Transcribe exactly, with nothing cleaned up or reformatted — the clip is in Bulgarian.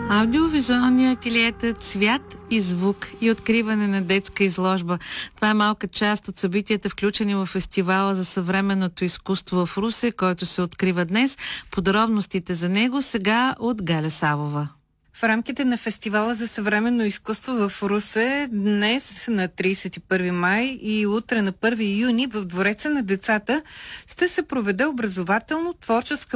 Аудиовизуалният ателиета "Цвят и звук" и откриване на детска изложба. Това е малка част от събитията, включени в фестивала за съвременното изкуство в Русе, който се открива днес. Подробностите за него сега от Галя Савова. В рамките на фестивала за съвременно изкуство в Русе днес на тридесет и първи май и утре на първи юни в Двореца на децата ще се проведе образователно-творческа